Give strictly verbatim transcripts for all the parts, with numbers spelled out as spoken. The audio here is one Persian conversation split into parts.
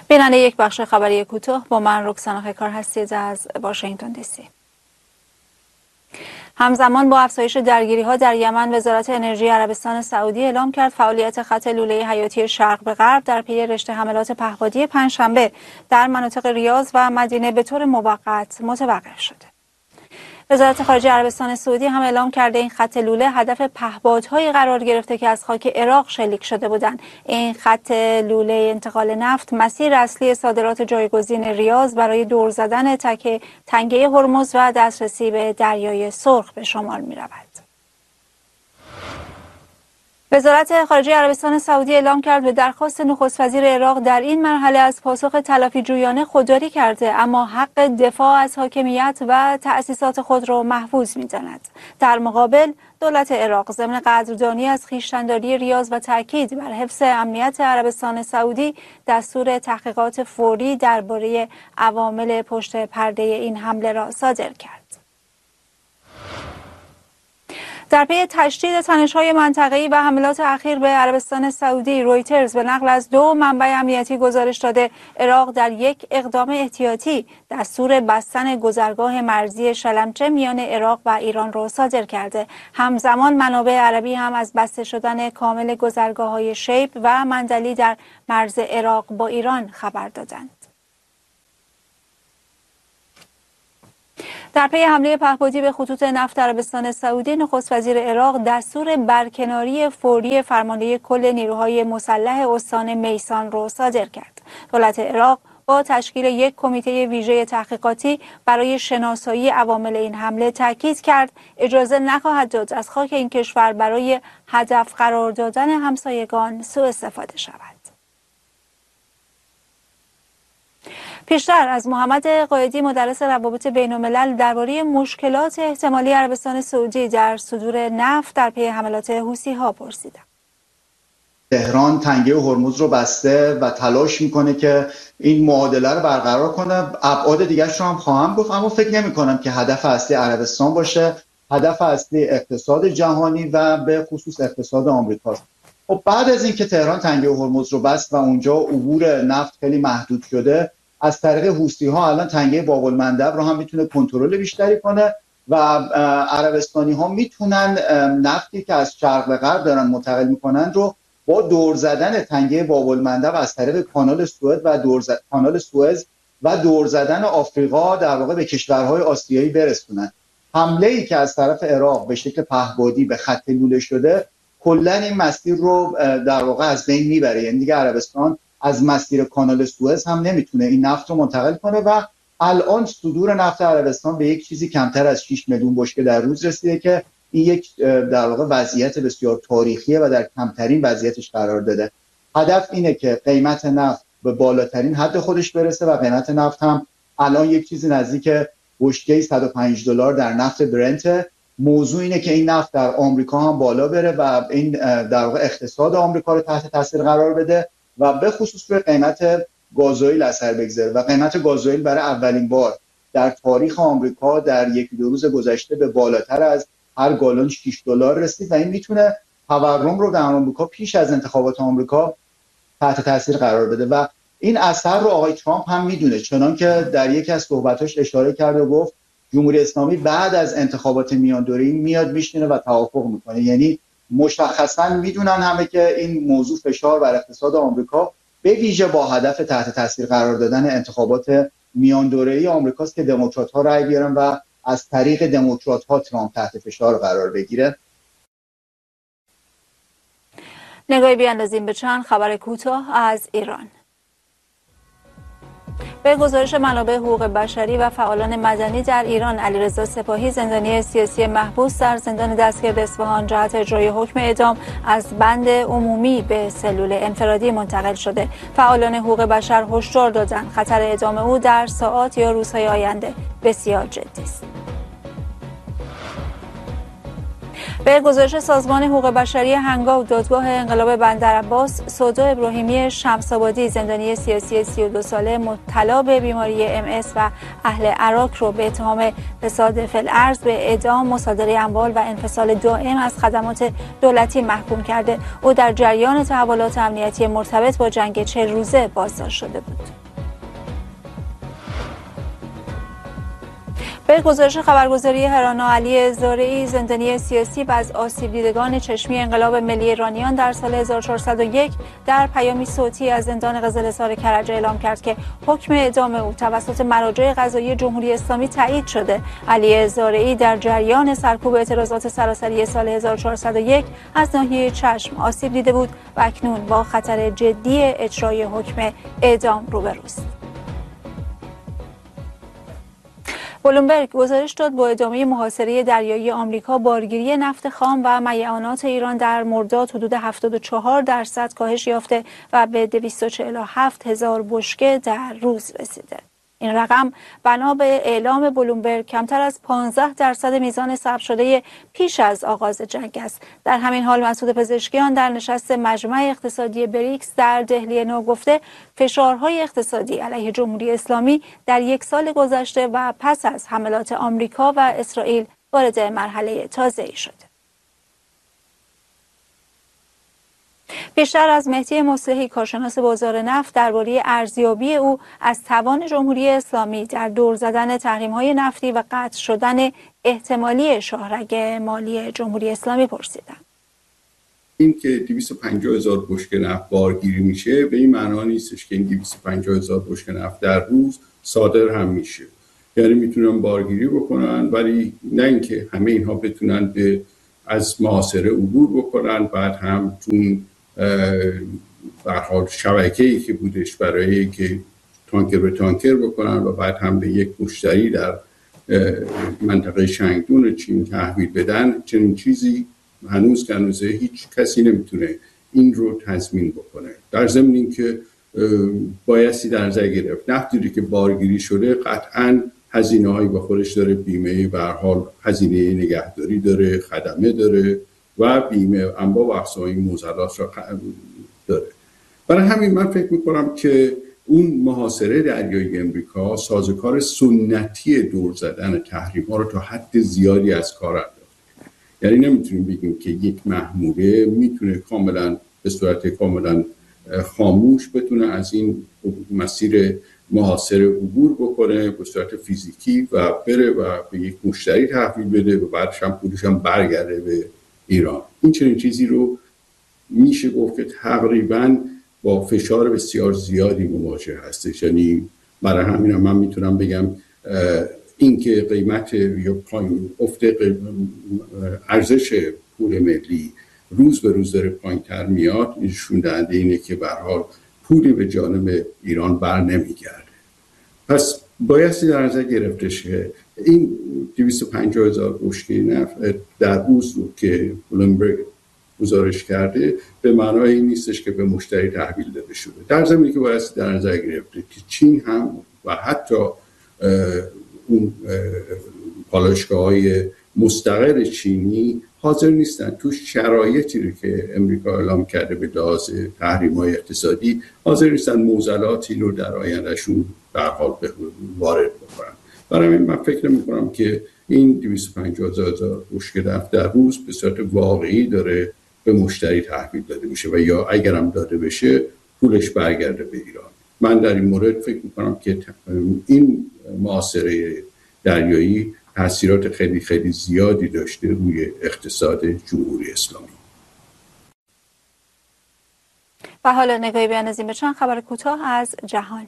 بیننده یک بخش خبری کوتاه با من رکسانا خکار هستید از واشنگتن دی سی. همزمان با افزایش درگیری‌ها در یمن، وزارت انرژی عربستان سعودی اعلام کرد فعالیت خط لوله حیاتی شرق به غرب در پی رشته حملات پهپادی پنجشنبه در مناطق ریاض و مدینه به طور موقت متوقف شده. وزارت خارجه عربستان سعودی هم اعلام کرده این خط لوله هدف پهپادهایی قرار گرفته که از خاک عراق شلیک شده بودند. این خط لوله انتقال نفت مسیر اصلی صادرات جایگزین ریاض برای دور زدن تکه تنگه هرمز و دسترسی به دریای سرخ به شمار می رود. وزارت خارجه عربستان سعودی اعلام کرد به درخواست نخست وزیر عراق در این مرحله از پاسخ تلافی جویانه خودداری کرده، اما حق دفاع از حاکمیت و تأسیسات خود را محفوظ می‌داند. در مقابل دولت عراق ضمن قدردانی از خویشتن‌داری ریاض و تاکید بر حفظ امنیت عربستان سعودی دستور تحقیقات فوری درباره عوامل پشت پرده این حمله را صادر کرد. در پی تشدید تنش‌های منطقه‌ای و حملات اخیر به عربستان سعودی، رویترز به نقل از دو منبع امنیتی گزارش داده عراق در یک اقدام احتیاطی دستور بستن گذرگاه مرزی شلمچه میان عراق و ایران را صادر کرده. همزمان منابع عربی هم از بسته شدن کامل گذرگاه‌های شیب و مندلی در مرز عراق با ایران خبر دادند. در پی حمله پهپادی به خطوط نفت عربستان سعودی، نخست وزیر عراق دستور برکناری فوری فرمانده کل نیروهای مسلح استان میسان را صادر کرد. دولت عراق با تشکیل یک کمیته ویژه تحقیقاتی برای شناسایی عوامل این حمله تاکید کرد اجازه نخواهد داد از خاک این کشور برای هدف قرار دادن همسایگان سوء استفاده شود. پیشتر از محمد قائدی مدرس روابط بین الملل درباره مشکلات احتمالی عربستان سعودی در صدور نفت در پی حملات حوثی‌ها پرسیدم. تهران تنگه هرمز رو بسته و تلاش میکنه که این معادله رو برقرار کنه. ابعاد دیگرش رو هم خواهم گفت، اما فکر نمی کنم که هدف اصلی عربستان باشه. هدف اصلی اقتصاد جهانی و به خصوص اقتصاد آمریکاست. خب بعد از اینکه تهران تنگه هرمز رو بست و اونجا عبور نفت خیلی محدود شده، از طریق حوثی‌ها الان تنگه باب المندب رو هم میتونه کنترل بیشتری کنه و عربستانی ها میتونن نفتی که از شرق به غرب دارن منتقل میکنن رو با دور زدن تنگه باب المندب از طریق کانال سوئد و دور زد... کانال سوئز و دور زدن آفریقا در واقع به کشورهای آسیایی برسونن. حمله ای که از طرف عراق به شکل پهپادی به خط لوله شده کلا این مسیر رو در واقع از بین میبره. یعنی دیگه عربستان از مسیر کانال سوئز هم نمیتونه این نفت رو منتقل کنه و الان صدور نفت عربستان به یک چیزی کمتر از شش میلیون بشکه در روز رسیده که این یک در واقع وضعیت بسیار تاریخیه و در کمترین وضعیتش قرار داده. هدف اینه که قیمت نفت به بالاترین حد خودش برسه و قیمت نفت هم الان یک چیزی نزدیک بشکه صد و پنج دلار در نفت برنت. موضوع اینه که این نفت در آمریکا هم بالا بره و این در واقع اقتصاد آمریکا رو تحت تاثیر قرار بده و به خصوص روی قیمت گازوئیل اثر بگذاره و قیمت گازوئیل برای اولین بار در تاریخ آمریکا در یکی دو روز گذشته به بالاتر از هر گالون شش دلار رسید و این میتونه تورم رو در آمریکا پیش از انتخابات آمریکا تحت تاثیر قرار بده و این اثر رو آقای ترامپ هم میدونه، چنان که در یکی از صحبتاش اشاره کرد و گفت جمهوری اسلامی بعد از انتخابات میان دوره‌ای میاد میشینه و توافق میکنه. یعنی مشخصا میدونن همه که این موضوع فشار بر اقتصاد آمریکا به ویژه با هدف تحت تاثیر قرار دادن انتخابات میان دوره‌ای آمریکاست که دموکرات‌ها رأی بیارن و از طریق دموکرات‌ها ترامپ تحت فشار قرار بگیره. نگاهی بیاندازیم به چند خبر کوتاه از ایران. به گزارش منابع حقوق بشری و فعالان مدنی در ایران، علیرضا سپاهی زندانی سیاسی محبوس در زندان دستگیر اصفهان جهت اجرای حکم اعدام از بند عمومی به سلول انفرادی منتقل شده. فعالان حقوق بشر هشدار دادند خطر اعدام او در ساعات یا روزهای آینده بسیار جدی است. به گزارش سازمان حقوق بشری هنگاو، دادگاه انقلاب بندرعباس، سودا ابراهیمی شمس‌آبادی زندانی سیاسی سی و دو ساله مبتلا به بیماری ام اس و اهل عراق رو به اتهام فساد فی الارض به اعدام، مصادره اموال و انفصال دائم از خدمات دولتی محکوم کرده. او در جریان تحولات امنیتی مرتبط با جنگ چهل روزه بازداشت شده بود. به گزارش خبرگزاری هرانا، علی زارعی، زندانی سیاسی و از آسیب دیدگان چشمی انقلاب ملی ایرانیان در سال هزار و چهارصد و یک در پیامی صوتی از زندان قزل‌حصار کرج اعلام کرد که حکم اعدام او توسط مراجع قضایی جمهوری اسلامی تایید شده. علی زارعی در جریان سرکوب اعتراضات سراسری سال هزار و چهارصد و یک از ناحیه چشم آسیب دیده بود و اکنون با خطر جدی اجرای حکم اعدام روبروست. بلومبرگ گزارش داد با ادامه محاصره دریایی آمریکا، بارگیری نفت خام و میعانات ایران در مرداد حدود هفتاد و چهار درصد کاهش یافته و به دویست و چهل و هفت هزار بشکه در روز رسیده. این رقم بنا به اعلام بلومبرگ کمتر از پانزده درصد میزان ثبت شده پیش از آغاز جنگ است. در همین حال مسعود پزشکیان در نشست مجمع اقتصادی بریکس در دهلی نو گفته فشارهای اقتصادی علیه جمهوری اسلامی در یک سال گذشته و پس از حملات آمریکا و اسرائیل وارد مرحله تازه‌ای شده. بیشتر از مهدی مصلحی، کارشناس بازار نفت، درباره ارزیابی او از توان جمهوری اسلامی در دور زدن تحریم‌های نفتی و قطع شدن احتمالی شاهرگ مالی جمهوری اسلامی پرسیدم. این که دویست و پنجاه هزار بشکه نفت بارگیری میشه به این معنا نیستش که این دویست و پنجاه هزار بشکه نفت در روز صادر هم میشه. یعنی میتونن بارگیری بکنن، ولی نه اینکه همه اینها بتونن به از محاصره عبور بکنن. بعد هم چون به هر حال شبکه‌ای که بودش برای که تانکر به تانکر بکنن و بعد هم به یک مشتری در منطقه شنگدون چین تحویل بدن، چنین چیزی هنوز که هنوزه هیچ کسی نمیتونه این رو تضمین بکنه. در ضمن این که بایستی در نظر گرفت نفتی که بارگیری شده قطعاً هزینه هایی به خودش داره، بیمه به هر حال هزینه نگهداری داره، خدمه داره و بیمه انواع و اقسام معضلات را داره. برای همین من فکر میکنم که اون محاصره دریایی امریکا سازوکار سنتی دور زدن تحریم ها رو تا حد زیادی از کار انداخته. یعنی نمیتونیم بگیم که یک محموله میتونه کاملا به صورت کاملا خاموش بتونه از این مسیر محاصره عبور بکنه به صورت فیزیکی و بره و به یک مشتری تحویل بده و بعدش هم پولش هم برگرده به ایران. این چنین چیزی رو میشه گفت که تقریباً با فشار بسیار زیادی مواجه هستش. یعنی برای همین هم من میتونم بگم این که قیمت یا پایین افت ارزش پول ملی روز به روز داره پایین‌تر میاد، نشون دهنده اینه که به هر حال پولی به جانب ایران بر نمیگرده. پس بایستی در نظر گرفته که این دویست و پنجاه هزار بشکه نفت در روز رو که بلومبرگ گزارش کرده به معنای این نیستش که به مشتری تحویل داده شده. در زمینی که بایستی در نظر گرفته که چین هم و حتی اون پالایشگاه‌های مستقل چینی حاضر نیستن تو شرایطی رو که امریکا اعلام کرده به لحاظ تحریم‌های اقتصادی، حاضر نیستن معضلاتی رو در آیندهشون به هر حال وارد بکنن. برای من فکر می‌کنم که این دویست و پنجاه هزار بشکه نفت در روز به صورت واقعی داره به مشتری تحویل داده میشه و یا اگرم داده بشه پولش برگرده به ایران. من در این مورد فکر می‌کنم که این محاصره دریایی تأثیرات خیلی خیلی زیادی داشته روی اقتصاد جمهوری اسلامی. و حالا نگاهی به اندازیم به چند خبر کوتاه از جهان.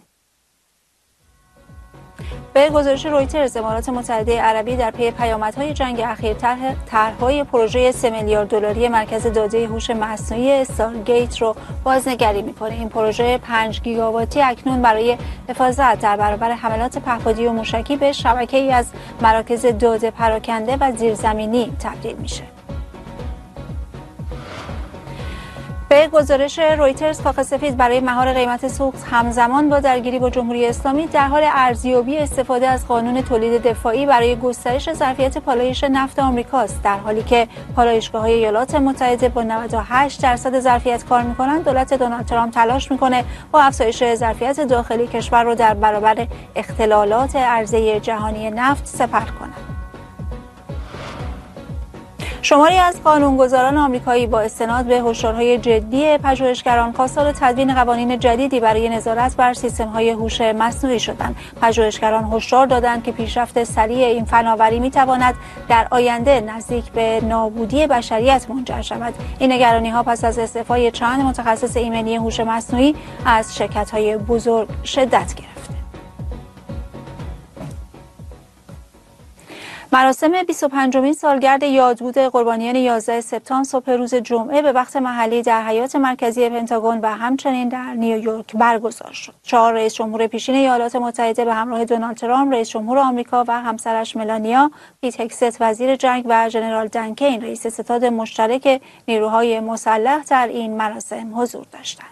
به گزارش رویترز، امارات متحده عربی در پی پیامدهای جنگ اخیر طرح‌های پروژه سه میلیارد دلاری مرکز داده هوش مصنوعی استارگیت رو بازنگری می‌کنه. این پروژه پنج گیگاواتی اکنون برای حفاظت در برابر حملات پهپادی و موشکی به شبکه‌ای از مراکز داده پراکنده و زیرزمینی تبدیل میشه. به گزارش رویترز، کاخ سفید برای مهار قیمت سوخت همزمان با درگیری با جمهوری اسلامی در حال ارزیابی استفاده از قانون تولید دفاعی برای گسترش ظرفیت پالایش نفت آمریکاست. در حالی که پالایشگاه‌های ایالات متحده با نود و هشت درصد ظرفیت کار می‌کنند، دولت دونالد ترامپ تلاش می‌کنه با افزایش ظرفیت داخلی کشور رو در برابر اختلالات عرضه جهانی نفت سپر کنه. شماری از قانونگذاران آمریکایی با استناد به هشدارهای جدی پژوهشگران خواستار تدوین قوانین جدیدی برای نظارت بر سیستم‌های هوش مصنوعی شدند. پژوهشگران هشدار دادند که پیشرفت سریع این فناوری می‌تواند در آینده نزدیک به نابودی بشریت منجر شود. این نگرانی‌ها پس از استعفای چند متخصص ایمنی هوش مصنوعی از شرکت‌های بزرگ شدت گرفت. مراسم بیست و پنجمین سالگرد یادبود قربانیان یازده سپتامبر صبح روز جمعه به وقت محلی در حیات مرکزی پنتاگون و همچنین در نیویورک برگزار شد. چهار رئیس جمهور پیشین ایالات متحده به همراه دونالد ترامپ رئیس جمهور آمریکا و همسرش ملانیا، پیت هگست وزیر جنگ و ژنرال دن کین رئیس ستاد مشترک نیروهای مسلح در این مراسم حضور داشتند.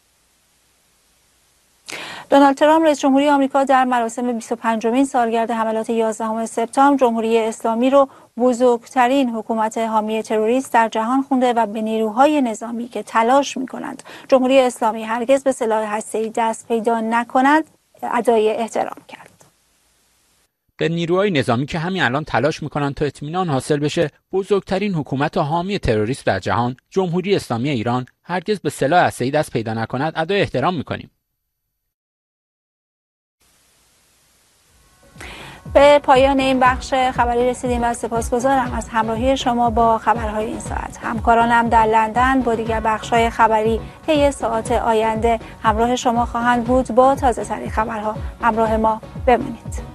دونالد ترامپ رئیس جمهوری آمریکا در مراسم بیست و پنجمین سالگرد حملات یازدهم سپتامبر جمهوری اسلامی رو بزرگترین حکومت حامی تروریست در جهان خونده و به نیروهای نظامی که تلاش می‌کنند جمهوری اسلامی هرگز به سلاح هسته‌ای دست پیدا نکند ادای احترام کرد. به نیروهای نظامی که همین الان تلاش می‌کنند تا اطمینان حاصل بشه بزرگترین حکومت حامی تروریست در جهان جمهوری اسلامی ایران هرگز به سلاح هسته‌ای دست پیدا نکند ادای احترام می‌کنیم. به پایان این بخش خبری رسیدیم و سپاسگزارم از همراهی شما با خبرهای این ساعت. همکارانم در لندن با دیگر بخش‌های خبری طی ساعات آینده همراه شما خواهند بود با تازه‌ترین خبرها. همراه ما بمانید.